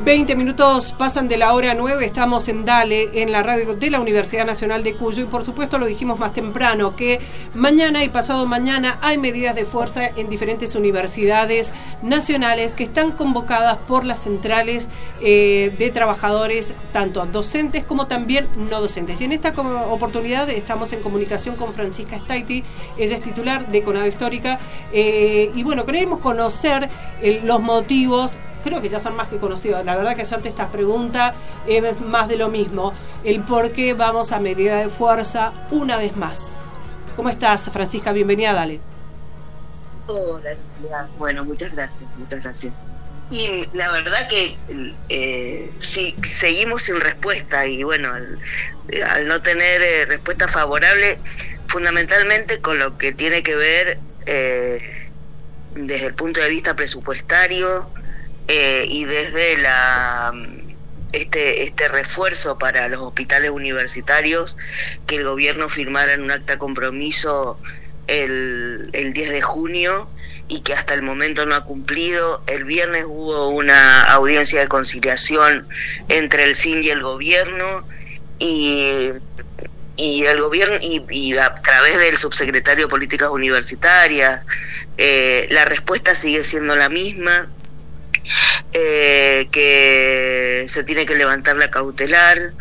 20 minutos pasan de la hora 9, estamos en Dale, en la radio de la Universidad Nacional de Cuyo, y por supuesto lo dijimos más temprano, que mañana y pasado mañana hay medidas de fuerza en diferentes universidades nacionales que están convocadas por las centrales de trabajadores, tanto docentes como también no docentes. Y en esta oportunidad estamos en comunicación con Francisca Staiti, ella es titular de Conado Histórica, y bueno, queremos conocer los motivos. Creo que ya son más que conocidos. La verdad que hacerte esta pregunta es más de lo mismo. El por qué vamos a medida de fuerza una vez más. ¿Cómo estás, Francisca? Bienvenida, Dale. Hola, bueno, muchas gracias. Y la verdad que sí, seguimos sin respuesta y bueno, al no tener respuesta favorable, fundamentalmente con lo que tiene que ver desde el punto de vista presupuestario, y desde este refuerzo para los hospitales universitarios que el gobierno firmara en un acta compromiso el 10 de junio y que hasta el momento no ha cumplido. El viernes hubo una audiencia de conciliación entre el SIN y el gobierno y el gobierno y a través del subsecretario de Políticas Universitarias la respuesta sigue siendo la misma. Que se tiene que levantar la cautelar,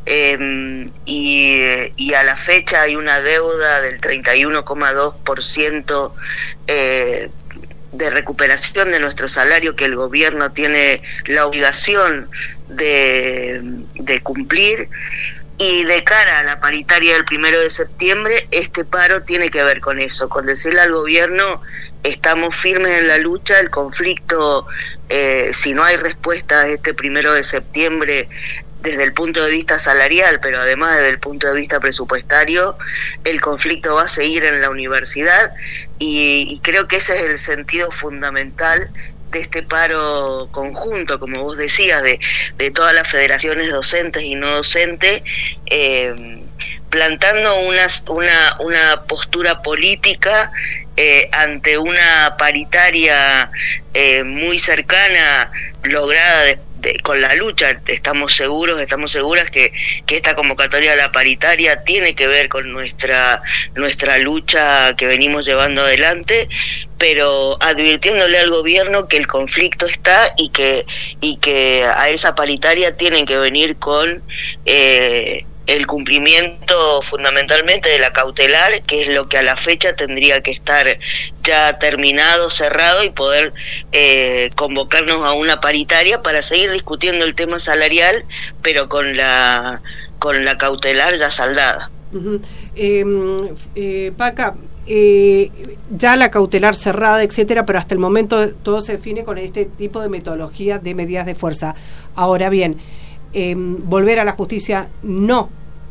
y a la fecha hay una deuda del 31,2% de recuperación de nuestro salario que el gobierno tiene la obligación de cumplir. Y de cara a la paritaria del 1 de septiembre, este paro tiene que ver con eso, con decirle al gobierno: estamos firmes en la lucha, el conflicto, si no hay respuesta a este 1 de septiembre desde el punto de vista salarial, pero además desde el punto de vista presupuestario, el conflicto va a seguir en la universidad y creo que ese es el sentido fundamental de este paro conjunto, como vos decías, de todas las federaciones docentes y no docentes, plantando una postura política ante una paritaria muy cercana, lograda con la lucha. Estamos seguras que esta convocatoria a la paritaria tiene que ver con nuestra lucha que venimos llevando adelante, pero advirtiéndole al gobierno que el conflicto está y que a esa paritaria tienen que venir con el cumplimiento fundamentalmente de la cautelar, que es lo que a la fecha tendría que estar ya terminado, cerrado, y poder convocarnos a una paritaria para seguir discutiendo el tema salarial, pero con la cautelar ya saldada. Uh-huh. Paca, ya la cautelar cerrada, etcétera, pero hasta el momento todo se define con este tipo de metodología de medidas de fuerza. Ahora bien, volver a la justicia no.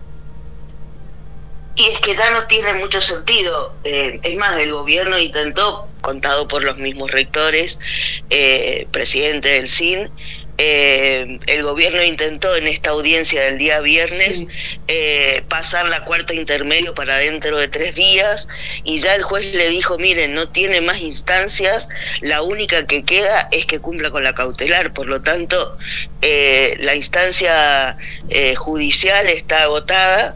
Y es que ya no tiene mucho sentido. Es más, el gobierno intentó, contado por los mismos rectores, presidente del SIN, el gobierno intentó en esta audiencia del día viernes, sí, pasar la cuarta intermedio para dentro de 3 días, y ya el juez le dijo: miren, no tiene más instancias, la única que queda es que cumpla con la cautelar. Por lo tanto, la instancia judicial está agotada.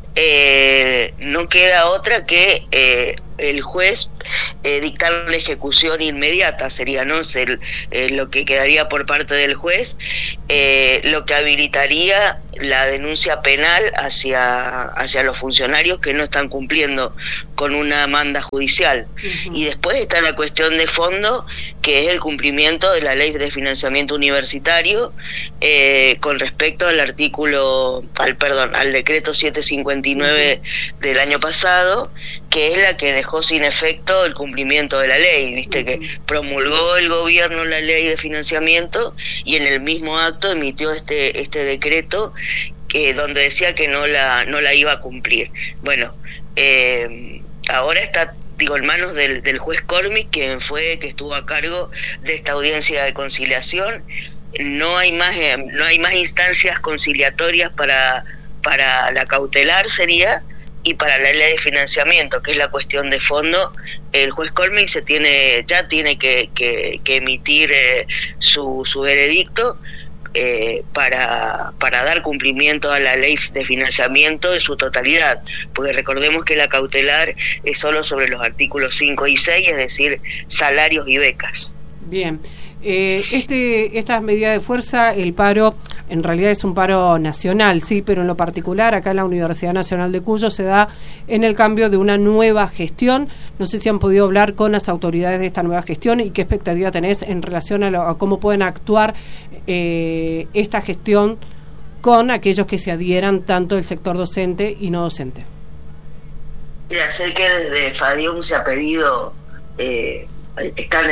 No queda otra que el juez dictar una ejecución inmediata, sería, ¿no? Lo que quedaría por parte del juez, lo que habilitaría la denuncia penal hacia los funcionarios que no están cumpliendo con una manda judicial. Uh-huh. Y después está la cuestión de fondo, que es el cumplimiento de la ley de financiamiento universitario, con respecto al al decreto 759 uh-huh. del año pasado, que es la que dejó sin efecto el cumplimiento de la ley. Viste, uh-huh, que promulgó el gobierno la ley de financiamiento y en el mismo acto emitió este decreto donde decía que no la iba a cumplir. Bueno, ahora está, en manos del juez Cormick, que estuvo a cargo de esta audiencia de conciliación. No hay más instancias conciliatorias para la cautelar, sería, y para la ley de financiamiento, que es la cuestión de fondo. El juez Cormick ya tiene que emitir su veredicto, para dar cumplimiento a la ley de financiamiento en su totalidad, porque recordemos que la cautelar es solo sobre los artículos 5 y 6, es decir, salarios y becas. Bien. Estas medidas de fuerza, el paro en realidad es un paro nacional, sí, pero en lo particular acá en la Universidad Nacional de Cuyo se da en el cambio de una nueva gestión. No sé si han podido hablar con las autoridades de esta nueva gestión y qué expectativa tenés en relación a cómo pueden actuar esta gestión con aquellos que se adhieran tanto del sector docente y no docente. Mira, sé que desde FADIUM se ha pedido, están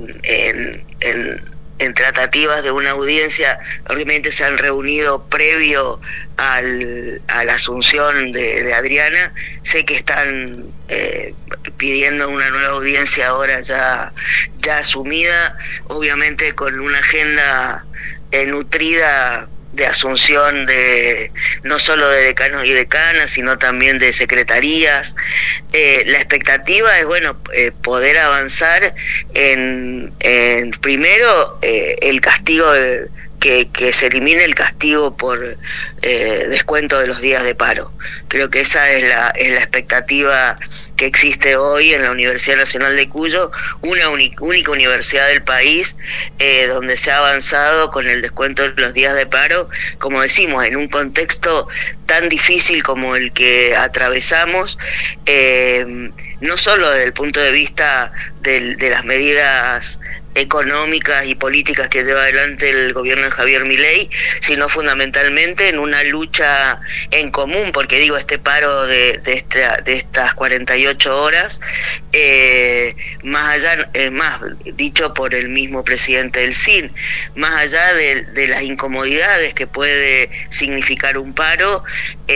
en tratativas de una audiencia. Obviamente se han reunido previo a la asunción de Adriana. Sé que están pidiendo una nueva audiencia ahora ya asumida, obviamente con una agenda nutrida de asunción de no solo de decanos y decanas, sino también de secretarías. La expectativa es poder avanzar en primero el castigo, que se elimine el castigo por descuento de los días de paro. Creo que esa es la expectativa que existe hoy en la Universidad Nacional de Cuyo, una única universidad del país donde se ha avanzado con el descuento de los días de paro, como decimos, en un contexto tan difícil como el que atravesamos, no solo desde el punto de vista de las medidas económicas y políticas que lleva adelante el gobierno de Javier Milei, sino fundamentalmente en una lucha en común, porque digo, este paro de estas 48 horas, más dicho por el mismo presidente del CIN, más allá de las incomodidades que puede significar un paro,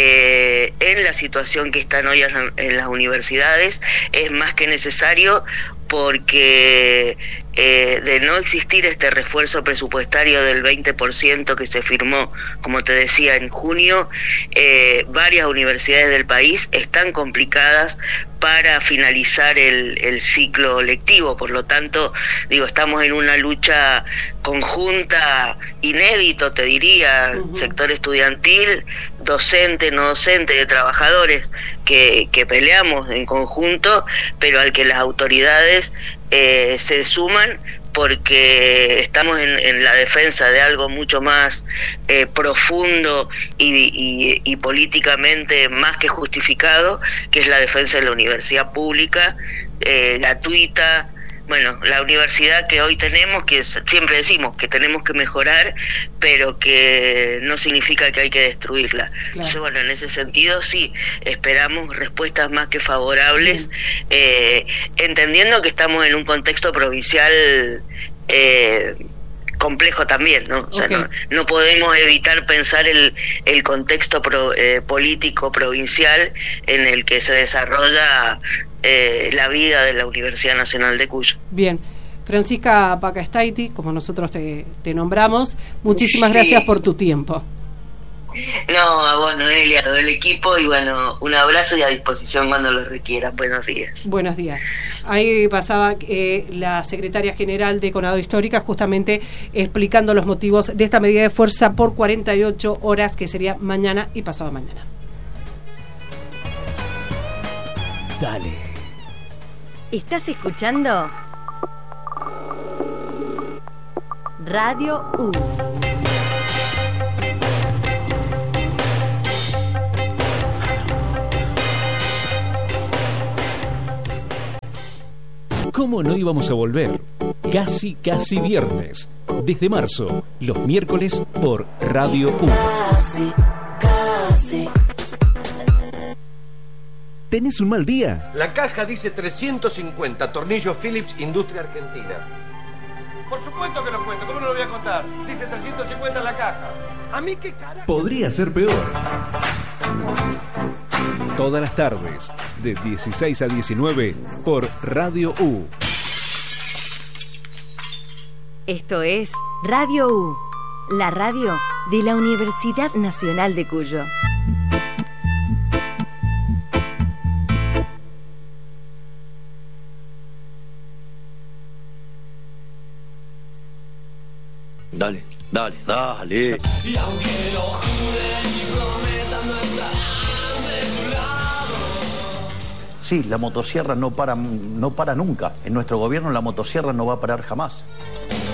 en la situación que están hoy en las universidades, es más que necesario, porque de no existir este refuerzo presupuestario del 20% que se firmó, como te decía, en junio, varias universidades del país están complicadas para finalizar el ciclo lectivo. Por lo tanto, digo, estamos en una lucha conjunta, inédito, te diría, sector estudiantil, docente, no docente, de trabajadores, que peleamos en conjunto, pero al que las autoridades se suman, porque estamos en la defensa de algo mucho más profundo y políticamente más que justificado, que es la defensa de la universidad pública, gratuita. Bueno, la universidad que hoy tenemos, que siempre decimos que tenemos que mejorar, pero que no significa que hay que destruirla. Claro. Entonces, bueno, en ese sentido sí, esperamos respuestas más que favorables, entendiendo que estamos en un contexto provincial complejo también, ¿no? O sea, no podemos evitar pensar el contexto político provincial en el que se desarrolla la vida de la Universidad Nacional de Cuyo. Bien. Francisca Pacastaiti, como nosotros te nombramos, muchísimas gracias por tu tiempo. No, a vos, Noelia, a todo el equipo, y bueno, un abrazo y a disposición cuando lo requieran. Buenos días. Buenos días. Ahí pasaba la secretaria general de Conado Histórica, justamente explicando los motivos de esta medida de fuerza por 48 horas, que sería mañana y pasado mañana. Dale. ¿Estás escuchando? Radio U. ¿Cómo no íbamos a volver? Casi viernes. Desde marzo, los miércoles por Radio U. Casi. ¿Tenés un mal día? La caja dice 350, tornillos Philips, Industria Argentina. Por supuesto que lo cuento, ¿cómo no lo voy a contar? Dice 350 en la caja. ¿A mí qué carajo? Podría ser peor. Todas las tardes, de 16 a 19, por Radio U. Esto es Radio U, la radio de la Universidad Nacional de Cuyo. Dale, dale, dale. Y aunque lo juren y prometan no estarán de tu lado. Sí, la motosierra no para nunca. En nuestro gobierno la motosierra no va a parar jamás.